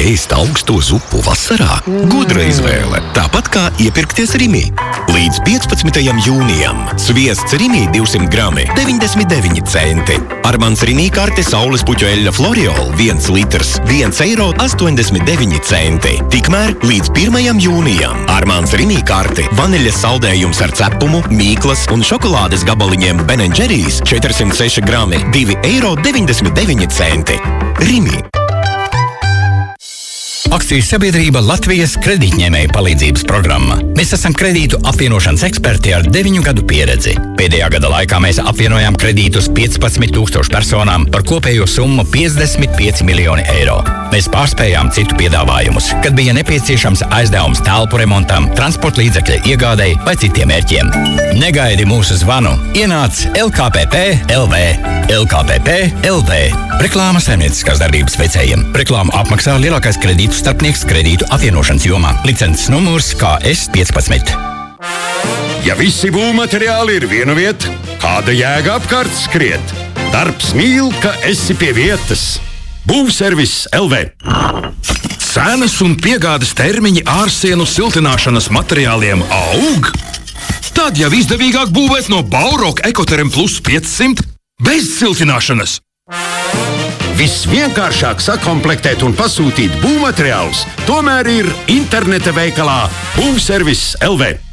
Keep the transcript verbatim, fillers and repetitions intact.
ēst augsto zupu vasarā? Gudra izvēle, tāpat kā iepirkties Rimi. Līdz piecpadsmitajam jūnijam sviests Rimi divsimt grami deviņdesmit deviņi centi. Armāns Rimi karte saules puķu eļļa Floriol viens litrs viens eiro astoņdesmit deviņi centi. Tikmēr līdz pirmajam jūnijam Armāns Rimi karte vaniļas saldējums ar cepumu, mīklas un šokolādes gabaliņiem Ben and Jerry's četrsimt seši grami divi eiro deviņdesmit deviņi centi. Rimi. Akciju sabiedrība Latvijas kredītņēmēju palīdzības programma. Mēs esam kredītu apvienošanas eksperti ar deviņu gadu pieredzi. Pēdējā gada laikā mēs apvienojām kredītus piecpadsmit tūkstošu personām par kopējo summu piecdesmit pieci miljoni eiro. Mēs pārspējām citu piedāvājumus, kad bija nepieciešams aizdevums telpu remontam, transporta līdzekļa iegādei vai citiem mērķiem. Negaidi mūsu zvanu. Ienāc L K P P L V. L K P P L V. Reklāma saimnieciskās darbības veicējiem. Reklāmu apmaksā lielākais kredītu starpnieks kredītu apvienošanas jomā. Licences numurs K S piecpadsmit. Ja visi būvmateriāli ir viena vieta, kāda jēga apkārt skriet? Darbs mīl, ka esi pie vietas. Būvservis L V. Cenas un piegādes termiņi ārsienu siltināšanas materiāliem aug? Tad jau izdevīgāk būvēt no Baurock Ekoterm Plus piecsimt bez siltināšanas. Visvienkāršāk sakomplektēt un pasūtīt būvmateriālus tomēr ir interneta veikalā Būvservis L V.